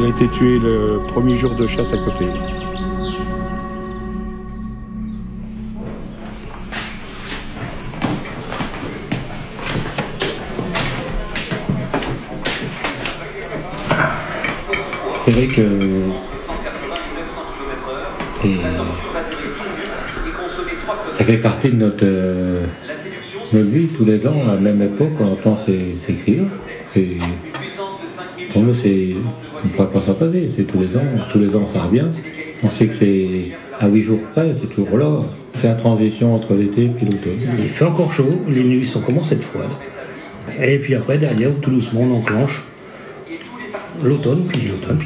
a été tué le premier jour de chasse à côté. C'est vrai que ça fait partie de notre vie tous les ans, à la même époque, on entend ces cris-là. Pour nous, on ne pourrait pas s'en passer, c'est tous les ans ça revient. On sait que c'est à 8 jours près, c'est toujours là. C'est la transition entre l'été et l'automne. Il fait encore chaud, les nuits commencent à être froides. Et puis après, derrière, tout doucement, on enclenche l'automne, puis l'automne.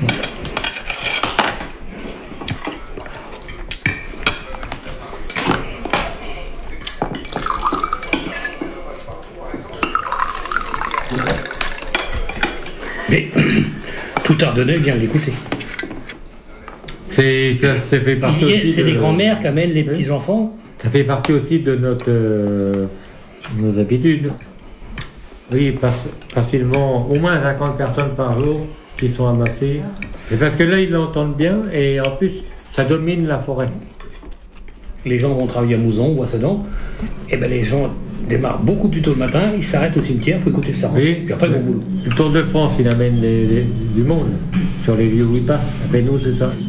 Mais tout Ardennais vient l'écouter. Ça fait partie aussi c'est les grands-mères qui amènent les petits-enfants. Ça fait partie aussi de nos habitudes. Oui, facilement, au moins 50 personnes par jour qui sont amassées. Et parce que là, ils l'entendent bien et en plus, ça domine la forêt. Les gens vont travailler à Mouzon ou à Sedan, et ben les gens démarrent beaucoup plus tôt le matin, ils s'arrêtent au cimetière pour écouter ça. Oui, puis après, ils vont au boulot. Le Tour de France, il amène du monde sur les lieux où il passe. Ben nous, c'est ça.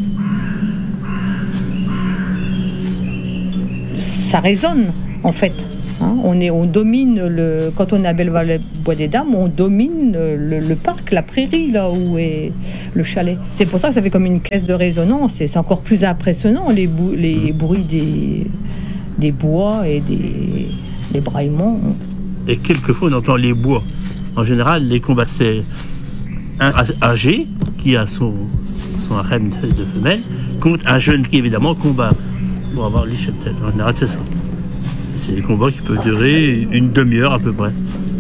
Ça résonne, en fait. Hein, on domine quand on est à Belleval-Bois des Dames, on domine le parc, la prairie, là où est le chalet. C'est pour ça que ça fait comme une caisse de résonance, et c'est encore plus impressionnant, les bruits des bois et des braillements. Et quelquefois, on entend les bois. En général, les combats, c'est un âgé qui a son harem de femelles contre un jeune qui, évidemment, combat pour avoir les cheptels. En général, c'est ça. C'est des combats qui peuvent durer une demi-heure à peu près.